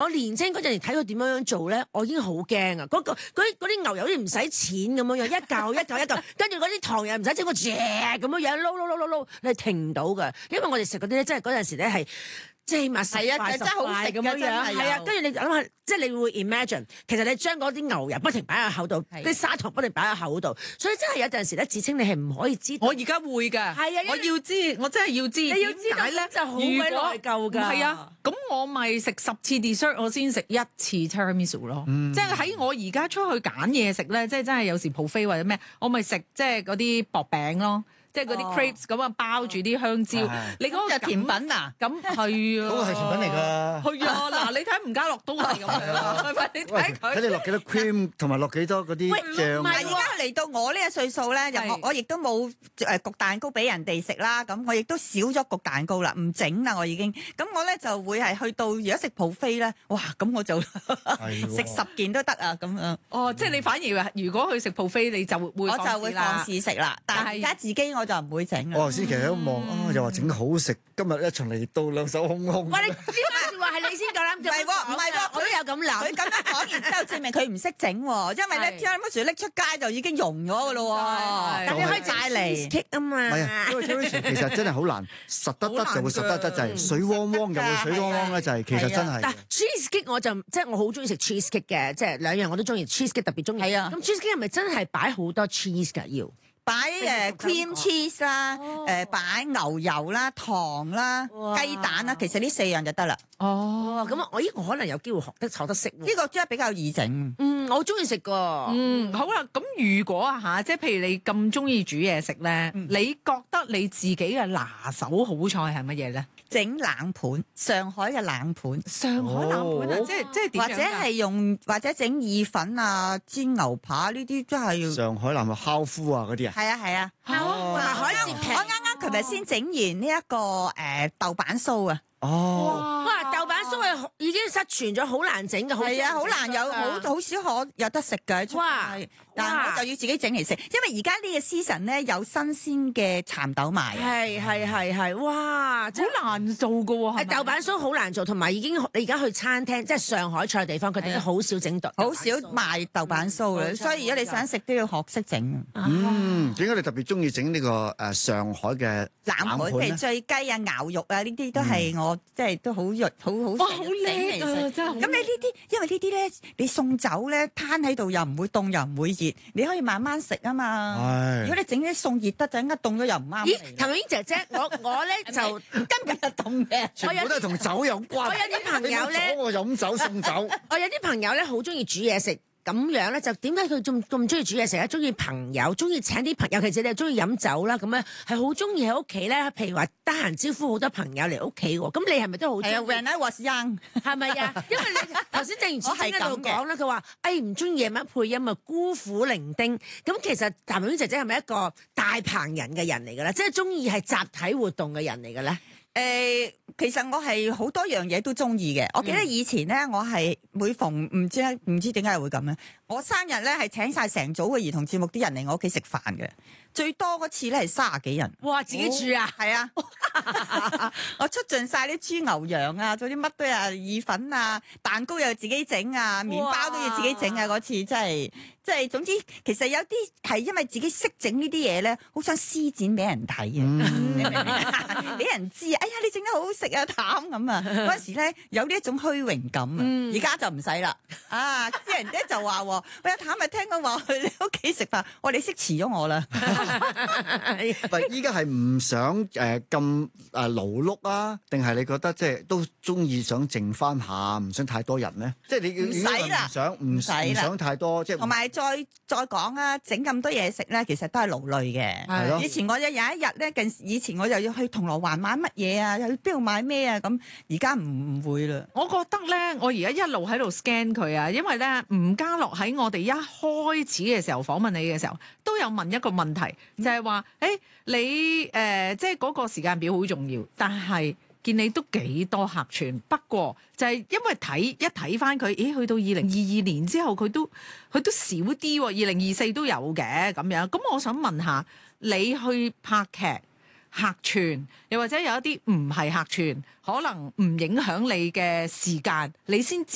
年青嗰陣時睇佢點樣做咧，我已經好驚啊！嗰啲牛油啲唔使錢咁樣樣，一嚿一嚿一嚿，跟住嗰啲糖又唔使整個咁樣樣撈，你係停唔到㗎，因為我哋食嗰啲咧，真係嗰陣時咧係。即係起碼10塊真係好食咁樣樣，係啊，跟住你諗下，即係你會 imagine，其實你將嗰啲牛油不停擺喺口度，啲砂糖不停擺喺口度，所以真係有陣時咧，芷菁你係唔可以知道。 我而家會㗎，係啊，我要知，我真係要知。 你要知解咧，就好鬼內疚㗎。 係啊，咁我咪食10次 dessert，我先食1次 tiramisu 咯。即係喺我而家出去揀嘢食咧，即係真係有時 buffet 或者咩，我咪食即係嗰啲薄餅咯。即係嗰啲 crepes 咁啊，包住啲香蕉。你嗰個甜品啊？咁係啊， 嗰個係甜品嚟㗎。 係啊，嗱，你睇吳家樂都係咁樣，係咪？你睇佢。 睇你落幾多 cream 同埋落幾多嗰啲醬。 唔係，而家嚟到我呢個歲數咧，我亦都冇焗蛋糕俾人哋食啦。咁我亦都少咗焗蛋糕啦，唔整啦我已經。咁我咧就會係去到如果食 buffet咧，哇！咁我就食10件都得啊咁樣。 哦，即係你反而話，如果去食 buffet，你就會我就會放肆食啦。但係而家自己我就唔會整啊！ 我頭先其實都望啊，又話整得好食，今日一場嚟到兩手空空。 喂，你呢番説話係你先夠膽做？ 唔係喎， 我都有咁諗。 佢咁樣講完之後，證明佢唔識整喎，因為咧 tiramisu 拎出街就已經溶咗㗎咯喎。咁你可以再嚟 cake 啊嘛。 係啊，因為 tiramisu 其實真係好難，實得就會實得滯，水汪汪就會水汪汪咧就係，其實真係。 但 cheese cake 我就即係我好中意食 cheese cake 嘅，即係兩樣我都中意 cheese cake 特別中意。係啊，咁 cheese cake 係咪真係擺好多 cheese 㗎要？ 擺cream cheese 啦，擺牛油啦、糖啦、雞蛋啦，其實呢4樣就得啦。 哦，咁我可能有機會學得識。 呢個真係比較易整。 我好中意食㗎。 好啦，咁如果啊即係譬如你咁中意煮嘢食咧，你覺得你自己嘅拿手好菜係乜嘢咧？ 整冷盤，上海嘅冷盤。 上海冷盤啊，即係點樣？ 或者係或者整意粉啊、煎牛扒呢啲，真係要。 上海南嘅烤麩啊嗰啲啊。 係啊。 海蜇皮。 我啱琴日先整完呢一個豆瓣酥啊。 哇！豆瓣酥係已經失傳咗，好難整嘅。 係啊，好難有，好少可有得食嘅。 哇！ 但係我就要自己整嚟食，因為而家呢個 season 咧有新鮮嘅蠶豆賣。 係，哇！ 好難做㗎喎。 豆瓣酥好難做，同埋你而家去餐廳，即係上海菜地方，佢哋都好少整到， 好少賣豆瓣酥嘅，所以如果你想食都要學識整。 點解你特別中意整呢個上海嘅冷盤？譬如醉雞啊、牛肉啊呢啲都係我即係都好好好叻啊！真係。咁你呢啲，因為呢啲咧，你送酒咧攤喺度又唔會凍又唔會熱，你可以慢慢食啊嘛。如果你整啲餸熱得陣，一凍咗又唔啱。 咦，譚詠麟姐姐，我咧就今日凍嘅， 全部都係同酒有關。 我有啲朋友咧， 我飲酒送酒。 我有啲朋友咧好中意煮嘢食。咁樣咧就點解佢咁中意煮嘢食咧？中意朋友，中意請啲朋友，其實你係中意飲酒啦。咁樣係好中意喺屋企咧，譬如話得閒招呼好多朋友嚟屋企喎。咁你係咪都好中意？ 係啊 ，When I was young， 係咪啊？因為你頭先正如芷菁喺度講啦，佢話唔中意夜晚配音啊，孤苦伶仃。咁其實譚詠麟姐姐係咪一個大棚人嘅人嚟嘅咧？即係中意係集體活動嘅人嚟嘅咧？ 其實我係好多樣嘢都中意嘅。我記得以前咧，我係每逢唔知點解會咁咧。我生日咧係請晒成組嘅兒童節目啲人嚟我屋企食飯嘅，最多嗰次咧係30幾人。 哇！自己煮啊？ 係啊，我出盡晒啲豬牛羊啊，做啲乜都有意粉啊，蛋糕又自己整啊，麵包都要自己整啊。嗰次真係即係總之，其實有啲係因為自己識整呢啲嘢咧，好想施展俾人睇啊，俾人知。哎呀，你整得好好食啊，淡咁啊！嗰陣時咧有呢一種虛榮感啊，而家就唔使啦。啲人咧就話：喂，阿淡咪聽講話去你屋企食飯，我哋識遲咗我啦。 但依家係唔想咁勞碌啊，定係你覺得即係都中意想靜翻下，唔想太多人咧？即係你唔使啦， 唔想太多，即係同埋再講啊，整咁多嘢食咧，其實都係勞累嘅。 係咯。 以前我有一日咧，以前我又要去銅鑼灣買乜嘢啊，又要邊度買咩啊，咁而家唔會啦。 我覺得咧，我而家一路喺度 scan 佢啊，因為咧吳家樂喺我哋一開始嘅時候訪問你嘅時候，都有問一個問題，就係話：你即係嗰個時間表好重要，但係見你都幾多客串。不過就係因為睇翻佢，去到2022年之後，佢都少啲喎，2024都有嘅咁樣。咁我想問下，你去拍劇客串，又或者有一啲唔係客串，可能唔影響你嘅時間，你先